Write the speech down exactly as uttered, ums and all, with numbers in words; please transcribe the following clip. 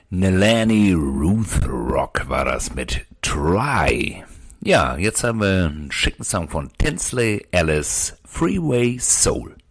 Nelani Ruth Rock war das mit Try. Ja, jetzt haben wir einen schicken Song von Tinsley Ellis, Freeway Soul.